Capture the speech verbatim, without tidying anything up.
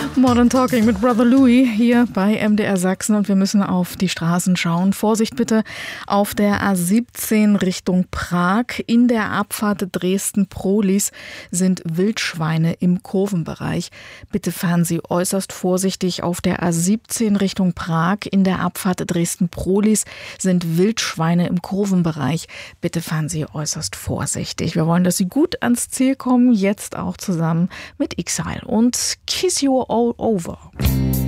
Modern Talking mit Brother Louie hier bei M D R Sachsen und wir müssen auf die Straßen schauen. Vorsicht bitte auf der A siebzehn Richtung Prag. In der Abfahrt Dresden-Prohlis sind Wildschweine im Kurvenbereich. Bitte fahren Sie äußerst vorsichtig auf der A siebzehn Richtung Prag. In der Abfahrt Dresden-Prohlis sind Wildschweine im Kurvenbereich. Bitte fahren Sie äußerst vorsichtig. Wir wollen, dass Sie gut ans Ziel kommen, jetzt auch zusammen mit Exile und Kiss You All Over.